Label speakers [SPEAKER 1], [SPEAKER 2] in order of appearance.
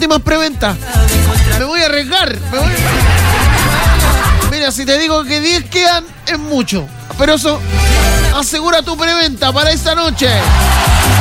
[SPEAKER 1] últimas preventas. Me voy a arriesgar. Mira, si te digo que 10 quedan, es mucho. Pero eso, asegura tu preventa para esta noche.